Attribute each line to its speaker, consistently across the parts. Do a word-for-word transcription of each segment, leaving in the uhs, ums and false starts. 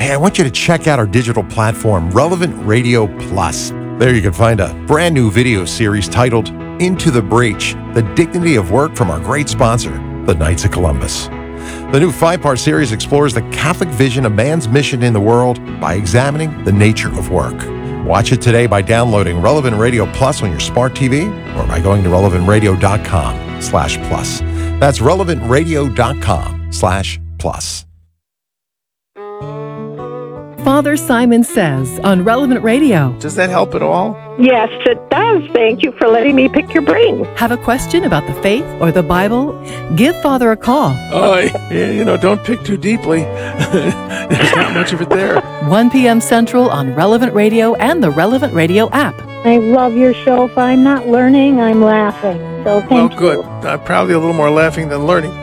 Speaker 1: Hey, I want you to check out our digital platform, Relevant Radio Plus. There you can find a brand new video series titled Into the Breach, The Dignity of Work from our great sponsor, the Knights of Columbus. The new five-part series explores the Catholic vision of man's mission in the world by examining the nature of work. Watch it today by downloading Relevant Radio Plus on your smart T V or by going to relevant radio dot com slash plus. That's relevant radio dot com slash plus.
Speaker 2: Father Simon Says on Relevant Radio.
Speaker 3: Does that help at all?
Speaker 4: Yes, it does. Thank you for letting me pick your brain.
Speaker 2: Have a question about the faith or the Bible? Give Father a call.
Speaker 3: Oh, you know, don't pick too deeply. There's not much of it there.
Speaker 2: one p.m. Central on Relevant Radio and the Relevant Radio app.
Speaker 5: I love your show. If I'm not learning, I'm laughing. So thank
Speaker 3: well,
Speaker 5: you.
Speaker 3: good. Uh, probably a little more laughing than learning.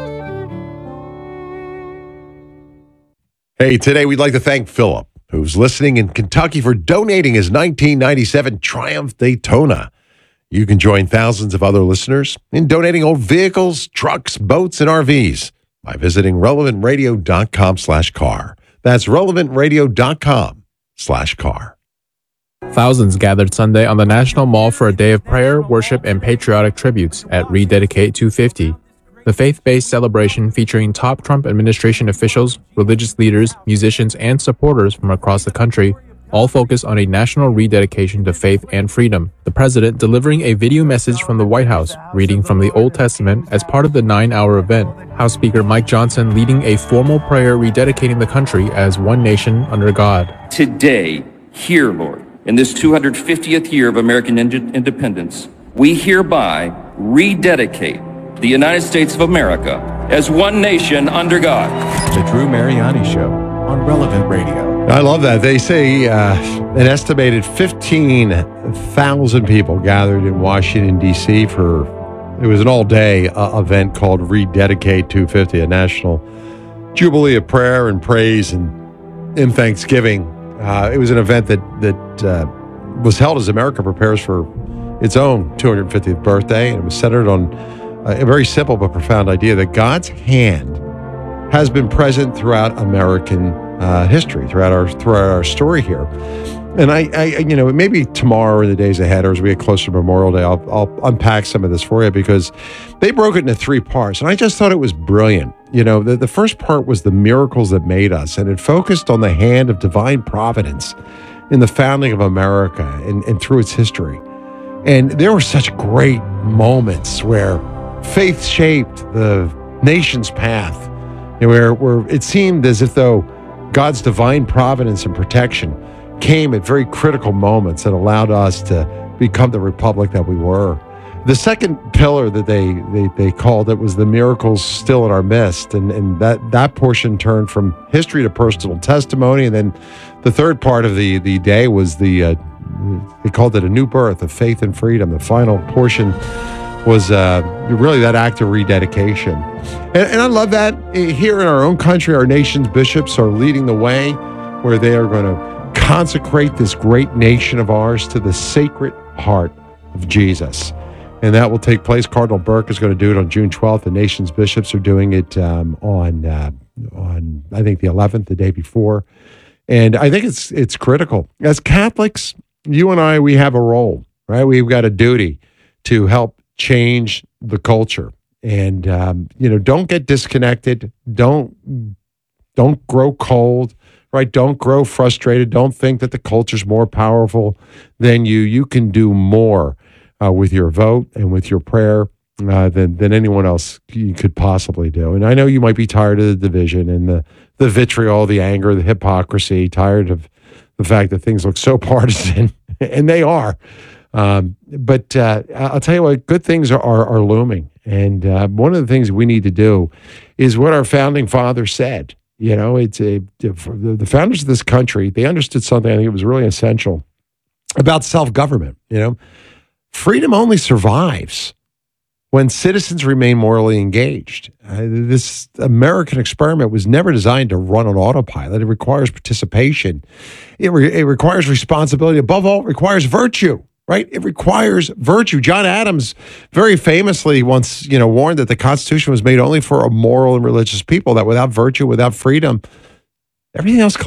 Speaker 1: Hey, today we'd like to thank Philip, who's listening in Kentucky, for donating his nineteen ninety-seven Triumph Daytona. You can join thousands of other listeners in donating old vehicles, trucks, boats, and R Vs by visiting relevant radio dot com slash car. That's relevant radio dot com slash car.
Speaker 6: Thousands gathered Sunday on the National Mall for a day of prayer, worship, and patriotic tributes at Rededicate two fifty. The faith-based celebration featuring top Trump administration officials, religious leaders, musicians, and supporters from across the country all focus on a national rededication to faith and freedom. The president delivering a video message from the White House, reading from the Old Testament as part of the nine-hour event. House Speaker Mike Johnson leading a formal prayer rededicating the country as one nation under God.
Speaker 7: Today, here, Lord, in this two hundred fiftieth year of American ind- independence, we hereby rededicate the United States of America as one nation under God.
Speaker 8: The Drew Mariani Show on Relevant Radio.
Speaker 1: I love that. They say uh, an estimated fifteen thousand people gathered in Washington, D C for, it was an all-day uh, event called Rededicate two fifty, a national jubilee of prayer and praise and, and thanksgiving. Uh, it was an event that, that uh, was held as America prepares for its own two hundred fiftieth birthday, and it was centered on a very simple but profound idea that God's hand has been present throughout American uh, history, throughout our throughout our story here. And I, I, you know, maybe tomorrow or the days ahead, or as we get closer to Memorial Day, I'll, I'll unpack some of this for you, because they broke it into three parts, and I just thought it was brilliant. You know, the, the first part was the miracles that made us, and it focused on the hand of divine providence in the founding of America and, and through its history. And there were such great moments where faith shaped the nation's path, and where, where it seemed as if though God's divine providence and protection came at very critical moments that allowed us to become the republic that we were. The second pillar that they they, they called it was the miracles still in our midst, and, and that, that portion turned from history to personal testimony. And then the third part of the, the day was the, uh, they called it a new birth of faith and freedom. The final portion was uh, really that act of rededication. And, and I love that here in our own country, our nation's bishops are leading the way, where they are going to consecrate this great nation of ours to the sacred heart of Jesus. And that will take place. Cardinal Burke is going to do it on June twelfth. The nation's bishops are doing it um, on, uh, on I think, the eleventh, the day before. And I think it's it's critical. As Catholics, you and I, we have a role, right? We've got a duty to help change the culture, and um, you know, don't get disconnected. Don't don't grow cold, right? Don't grow frustrated. Don't think that the culture's more powerful than you. You can do more uh, with your vote and with your prayer uh, than than anyone else you could possibly do. And I know you might be tired of the division and the the vitriol, the anger, the hypocrisy. Tired of the fact that things look so partisan, and they are. Um, but uh, I'll tell you what, good things are, are, are looming. And uh, one of the things we need to do is what our founding fathers said. You know, it's a, the founders of this country, they understood something I think it was really essential about self-government. You know, freedom only survives when citizens remain morally engaged. Uh, this American experiment was never designed to run on autopilot. It requires participation. It, re- it requires responsibility. Above all, it requires virtue. Right? It requires virtue. John Adams very famously once, you know, warned that the Constitution was made only for a moral and religious people, that without virtue, without freedom, everything else